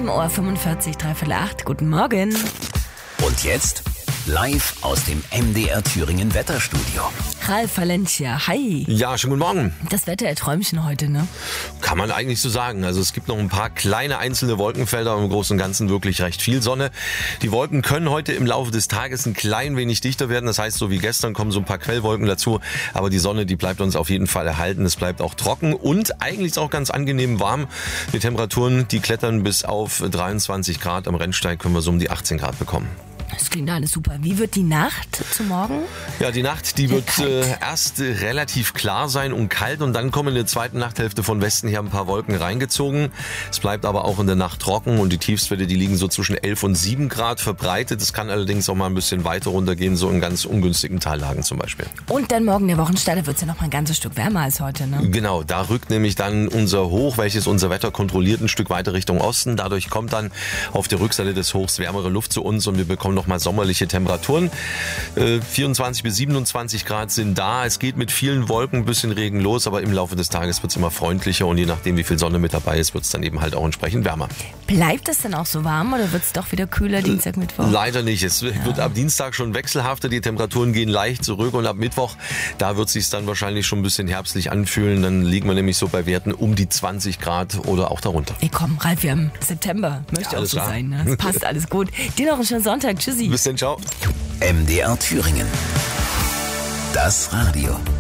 7:45 7:45, guten Morgen. Und jetzt live aus dem MDR Thüringen Wetterstudio. Ralf Valencia, hi. Ja, schönen guten Morgen. Das Wetter ein Träumchen heute, ne? Kann man eigentlich so sagen. Also es gibt noch ein paar kleine einzelne Wolkenfelder, aber im Großen und Ganzen wirklich recht viel Sonne. Die Wolken können heute im Laufe des Tages ein klein wenig dichter werden. Das heißt, so wie gestern kommen so ein paar Quellwolken dazu. Aber die Sonne, die bleibt uns auf jeden Fall erhalten. Es bleibt auch trocken und eigentlich ist es auch ganz angenehm warm. Die Temperaturen, die klettern bis auf 23 Grad. Am Rennsteig können wir so um die 18 Grad bekommen. Das klingt alles super. Wie wird die Nacht zu morgen? Ja, die Nacht, die wird erst relativ klar sein und kalt und dann kommen in der zweiten Nachthälfte von Westen her ein paar Wolken reingezogen. Es bleibt aber auch in der Nacht trocken und die Tiefstwerte, die liegen so zwischen 11 und 7 Grad verbreitet. Es kann allerdings auch mal ein bisschen weiter runtergehen, so in ganz ungünstigen Tallagen zum Beispiel. Und dann morgen der Wochenstart, wird es ja noch mal ein ganzes Stück wärmer als heute, ne? Genau, da rückt nämlich dann unser Hoch, welches unser Wetter kontrolliert, ein Stück weiter Richtung Osten. Dadurch kommt dann auf der Rückseite des Hochs wärmere Luft zu uns und wir bekommen noch mal sommerliche Temperaturen. 24 bis 27 Grad sind da. Es geht mit vielen Wolken, ein bisschen Regen los, aber im Laufe des Tages wird es immer freundlicher und je nachdem, wie viel Sonne mit dabei ist, wird es dann eben halt auch entsprechend wärmer. Bleibt es dann auch so warm oder wird es doch wieder kühler Dienstag, Mittwoch? Leider nicht. Es wird ab Dienstag schon wechselhafter. Die Temperaturen gehen leicht zurück und ab Mittwoch, da wird es sich dann wahrscheinlich schon ein bisschen herbstlich anfühlen. Dann liegen wir nämlich so bei Werten um die 20 Grad oder auch darunter. Ey komm, Ralf, wir haben September. Möchte auch so klar sein. Ne? Das passt alles gut. Dir noch einen schönen Sonntag. Tschüssi. Bis dann, ciao. MDR Thüringen. Das Radio.